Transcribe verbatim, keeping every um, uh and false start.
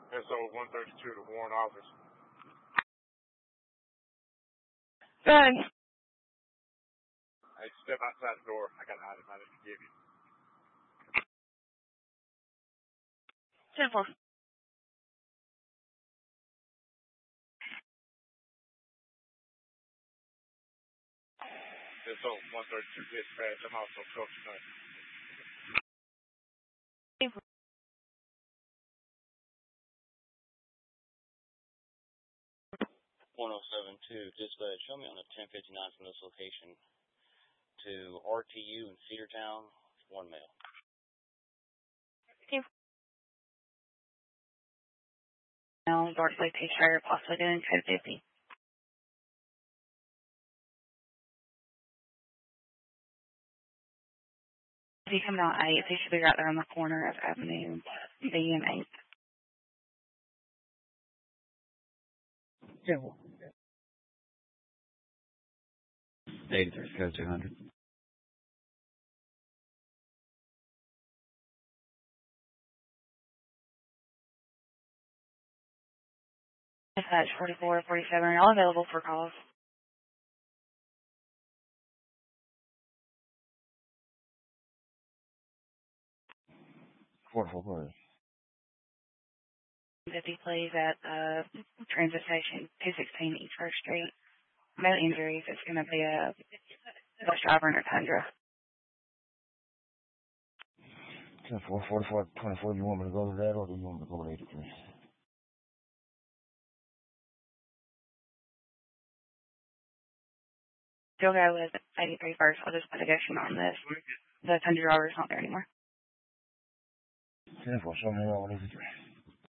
S O one thirty-two to Warren office. Go ahead. Hey, step outside the door. I got an item I need to give you. ten four. S O one thirty-two dispatch. I'm also coaching tonight. one oh seven two, dispatch, show me on a ten fifty-nine from this location to R T U in Cedartown, one male. Now, Dorsley T-shirt, possibly doing code fifty. If you come out eight, he should be right there on the corner of Avenue B and eight. Yeah. eighty-three, code two hundred. Dispatch forty-four, forty-seven, are all available for calls. forty-four, please. fifty, please, at uh, Transit Station, two sixteen East First Street. No injuries. It's going to be a bus driver in a Tundra. ten four, forty-four, twenty-four, you want me to go to that or do you want me to go to eighty-three? Still go with eighty-three first. I'll just put a goshen on this. The Tundra driver's not there anymore. ten four, show me around eighty-three.